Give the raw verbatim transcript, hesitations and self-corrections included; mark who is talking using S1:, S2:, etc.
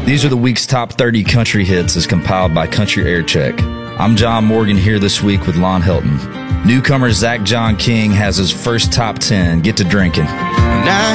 S1: These are the week's top thirty country hits as compiled by Country Air Check. I'm John Morgan here this week with Lon Helton. Newcomer Zach John King has his first top ten. Get to drinking.
S2: Now